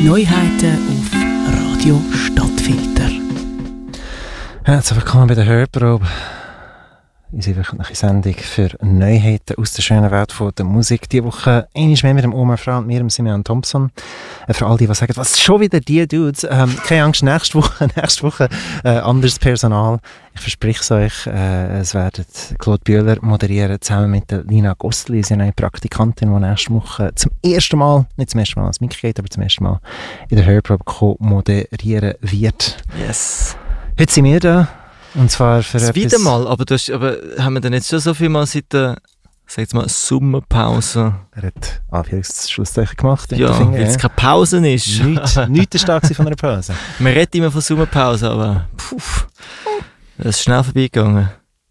Neuheiten auf Radio Stadtfilter. Herzlich willkommen bei der Hörprobe. Unsere wöchentliche Sendung für Neuheiten aus der schönen Welt von der Musik. Diese Woche einmal mehr mit dem Omar Fra und mir, dem Simeon Thompson. Für all die sagen, was schon wieder die Dudes. Keine Angst, nächste Woche anderes Personal. Ich verspreche es euch, es werden Claude Bühler moderieren, zusammen mit der Lina Gostli, sie ist eine Praktikantin, die nächste Woche nicht zum ersten Mal als Mitglied, aber zum ersten Mal in der Hörprobe moderieren wird. Yes. Heute sind wir da. Und zwar für das wieder mal, aber haben wir denn jetzt schon so viel mal seit der, Sommerpause? Er hat Anführungs-Schlusszeichen gemacht. Ja, weil es keine Pause ist. Nichts ist stark von einer Pause. Man redet immer von Sommerpause, aber das ist schnell vorbeigegangen.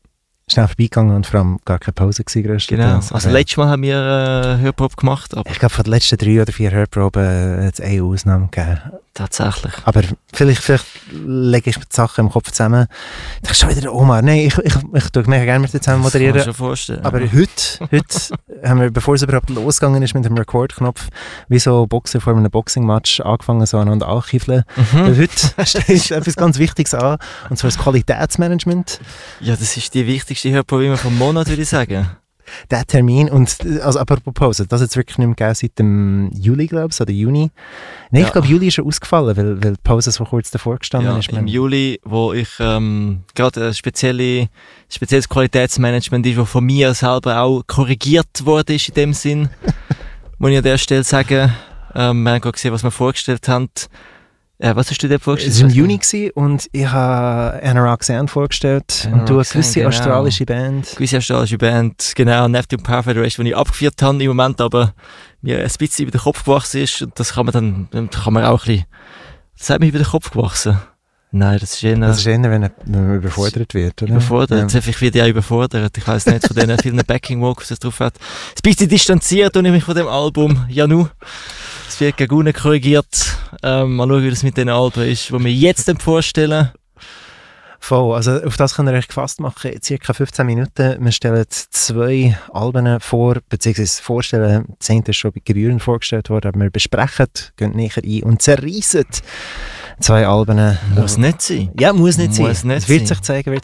Und vor allem gar keine Pause gewesen. Genau, also letztes Mal haben wir Hörprobe gemacht. Aber ich glaube, von den letzten 3 oder 4 Hörproben hat es eine Ausnahme gegeben. Tatsächlich. Aber vielleicht lege ich die Sachen im Kopf zusammen. Ich dachte schon wieder der Omar. Nein, ich tue mega gerne mit dir zusammen moderieren. Das kann ich mir schon vorstellen. Aber heute haben wir, bevor es überhaupt losgegangen ist mit dem Rekordknopf, wie so Boxer vor einem Boxing-Match angefangen, so aneinander anzukiefeln. Weil heute steht etwas ganz Wichtiges an, und zwar das Qualitätsmanagement. Ja, das ist die wichtigste Hörprobe vom Monat, würde ich sagen. Der Termin, und also apropos Pause, das hat es wirklich nicht mehr gegeben seit dem Juli, glaube ich, oder Juni. Nein, ich glaube, Juli ist schon ausgefallen, weil die Pause so kurz davor gestanden ist. Im Juli, wo ich gerade ein spezielles Qualitätsmanagement ist, das von mir selber auch korrigiert wurde in dem Sinn, muss ich an der Stelle sagen. Wir haben gerade gesehen, was wir vorgestellt haben. Was hast du dir vorgestellt? Es war im Juni und ich habe Roxanne vorgestellt. Und du eine gewisse australische Band. Genau, Neptune Power Federation, die ich abgeführt habe im Moment, aber mir ein bisschen über den Kopf gewachsen ist. Und das kann man auch ein bisschen... Das hat mir über den Kopf gewachsen. Nein, das ist eher... Das ist eher, wenn man überfordert wird, oder? Überfordert. Ja. Ich werde ja überfordert. Ich weiss nicht, von diesen vielen Backing-Vocals, die es drauf hat. Ein bisschen distanziert und ich mich von dem Album. Ja, nu. Es wird gegen unten korrigiert. Mal schauen, wie das mit den Alben ist, die wir jetzt vorstellen. Voll, also auf das können wir euch gefasst machen. Circa 15 Minuten. Wir stellen 2 Alben vor, beziehungsweise vorstellen. Das eine ist schon bei Gebühren vorgestellt worden, aber wir besprechen, gehen näher ein und zerreissen 2 Alben. Muss nicht sein. Ja, muss nicht sein. Es wird sich zeigen.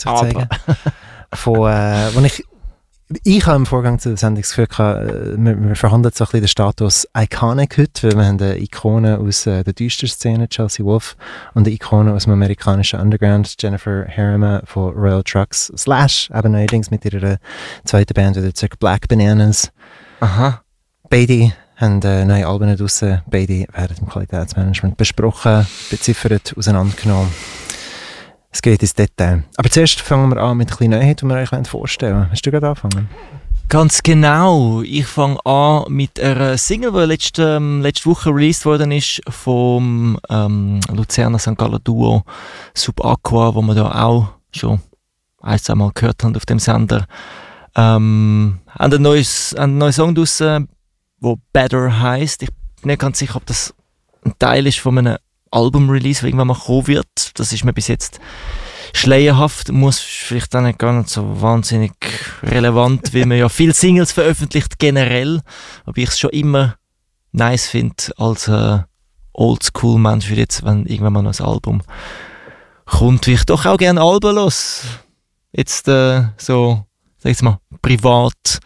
Ich habe im Vorgang zu der Sendung das Gefühl gehabt, wir verhandeln so ein bisschen den Status Iconic heute, weil wir haben eine Ikone aus der Düster-Szene, Chelsea Wolfe, und eine Ikone aus dem amerikanischen Underground, Jennifer Harriman von Royal Trucks, / eben neuerdings mit ihrer zweiten Band, wieder zurück, Black Bananas. Aha. Beide haben neue Alben draussen, beide werden im Qualitätsmanagement besprochen, beziffert, auseinandergenommen. Es geht ins Detail. Aber zuerst fangen wir an mit ein bisschen Neuheit, die wir euch vorstellen wollen. Hast du gerade angefangen? Ganz genau. Ich fange an mit einer Single, die letzte Woche released worden ist vom Luzerner St. Gallen Duo Subaqua, wo wir da auch schon 1-2 Mal gehört haben auf dem Sender. Haben einen neuen Song draussen, der Better heisst. Ich bin nicht ganz sicher, ob das ein Teil ist von einem Album-Release, der irgendwann mal kommen wird. Das ist mir bis jetzt schleierhaft, muss vielleicht auch nicht gar nicht so wahnsinnig relevant, weil man ja viele Singles veröffentlicht generell, aber ich es schon immer nice finde als Oldschool-Mensch, wie jetzt, wenn irgendwann mal noch ein Album kommt, wie ich doch auch gerne Alben los. Jetzt so, sag ich mal, privat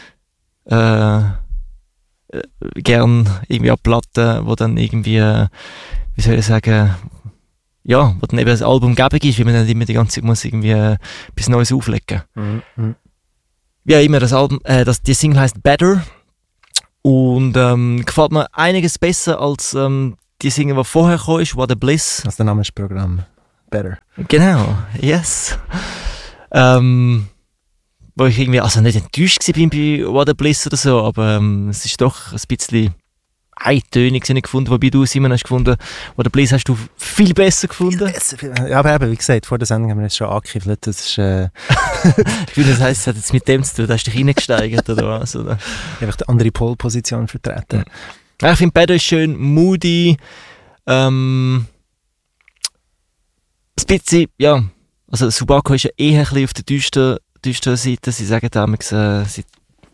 gern irgendwie an Platten, wo dann irgendwie wie soll ich sagen, ja, wo dann eben ein Album gäbig ist, weil man dann immer die ganze Zeit muss irgendwie etwas Neues auflegen. Mhm. Wie auch immer, die Single heisst Better und gefällt mir einiges besser als die Single, die vorher kam, ist What a Bliss. Das ist der Name des Programms. Better. Genau, yes. Wo ich irgendwie, also nicht enttäuscht war bei What a Bliss oder so, aber es ist doch ein bisschen eintönig gefunden, wobei du, Simon, hast gefunden, What a Bliss hast du viel besser gefunden. Ja, aber eben, wie gesagt, vor der Sendung haben wir das schon angekiffelt. Das ist, ich finde, das heisst, es hat jetzt mit dem zu tun, da hast du dich reingesteigert oder was? Oder? Einfach die andere Pole-Position vertreten. Ja, ich finde, Better ist schön moody. Ein bisschen, ja, also Subaqua ist ja eher ein bisschen auf der düsteren Seite. Sie sagen damals,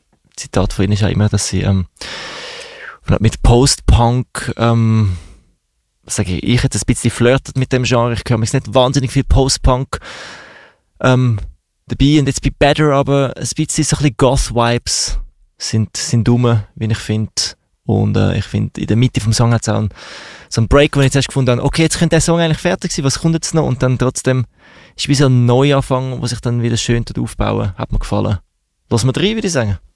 Zitat von ihnen ist ja immer, dass sie mit Post-Punk sage ich jetzt ein bisschen flirtet mit dem Genre. Ich höre mich nicht wahnsinnig viel Post-Punk dabei und jetzt bei Better, aber ein bisschen so ein bisschen Goth-Vibes sind rum, wie ich finde. Und ich finde, in der Mitte vom Song hat es auch so einen Break, wo ich jetzt erst gefunden habe, okay, jetzt könnte der Song eigentlich fertig sein, was kommt jetzt noch? Und dann trotzdem ist wie so ein Neuanfang, der sich dann wieder schön aufbauen. Hat mir gefallen. Lass mal rein, würde ich sagen.